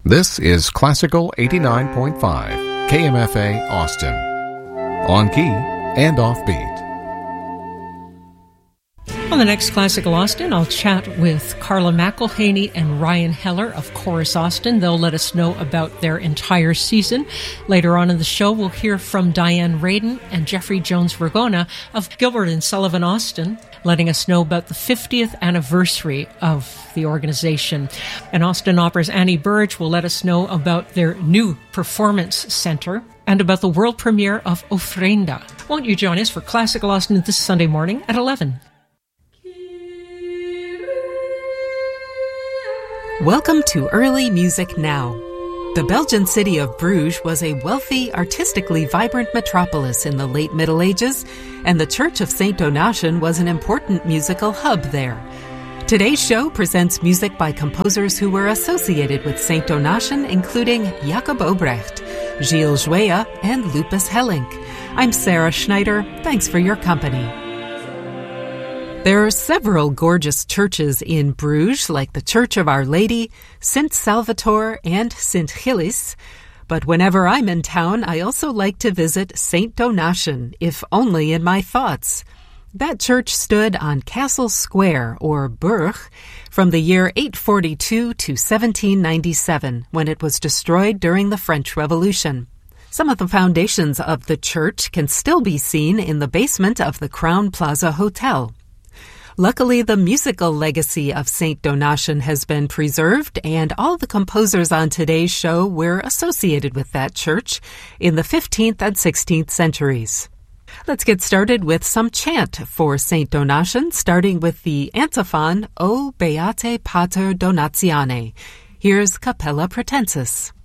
This is Classical 89.5, KMFA Austin. On key and offbeat. On the next Classical Austin, I'll chat with Carla McElhaney and Ryan Heller of Chorus Austin. They'll let us know about their entire season. Later on in the show, we'll hear from Diane Radin and Jeffrey Jones-Vergona of Gilbert and Sullivan Austin, letting us know about the 50th anniversary of the organization. And Austin Opera's Annie Burge will let us know about their new performance center and about the world premiere of Ofrenda. Won't you join us for Classical Austin this Sunday morning at 11? Welcome to Early Music Now. The Belgian city of Bruges was a wealthy, artistically vibrant metropolis in the late Middle Ages, and the Church of St. Donatian was an important musical hub there. Today's show presents music by composers who were associated with St. Donatian, including Jacob Obrecht, Gilles Joya, and Lupus Hellink. I'm Sarah Schneider. Thanks for your company. There are several gorgeous churches in Bruges, like the Church of Our Lady, St. Salvator, and St. Gilles. But whenever I'm in town, I also like to visit St. Donatian, if only in my thoughts. That church stood on Castle Square, or Burg, from the year 842 to 1797, when it was destroyed during the French Revolution. Some of the foundations of the church can still be seen in the basement of the Crown Plaza Hotel. Luckily, the musical legacy of St. Donatian has been preserved, and all the composers on today's show were associated with that church in the 15th and 16th centuries. Let's get started with some chant for St. Donatian, starting with the antiphon, O Beate Pater Donatiane. Here's Capella Pratensis.